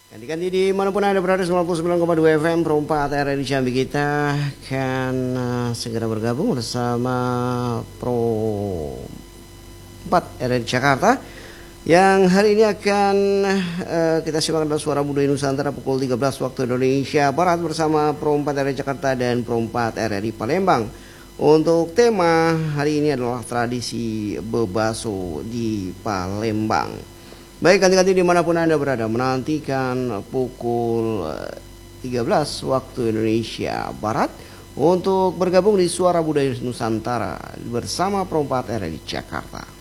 Ganti-ganti dimanapun Anda berada 99,2 FM Pro 4 RRI Jambi, kita akan segera bergabung bersama Pro 4 RRI Jakarta yang hari ini akan kita simak adalah Suara Budaya Nusantara pukul 13 waktu Indonesia Barat bersama Pro 4 RRI Jakarta dan Pro 4 RRI Palembang. Untuk tema hari ini adalah tradisi bebaso di Palembang. Baik, ganti-ganti dimanapun Anda berada, menantikan pukul 13 waktu Indonesia Barat untuk bergabung di Suara Budaya Nusantara bersama Pro 4 RRI Jakarta.